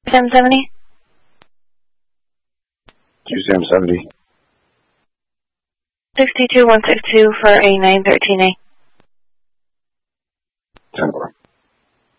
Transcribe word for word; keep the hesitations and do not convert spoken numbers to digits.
Sam seventy? Q Sam seventy. sixty-two one six two for a nine thirteen A. ten four.